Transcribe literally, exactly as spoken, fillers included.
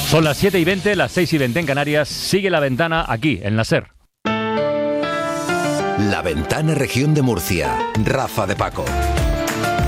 Son las siete y veinte, las seis y veinte en Canarias. Sigue La Ventana aquí, en la SER. La Ventana, Región de Murcia. Rafa de Paco.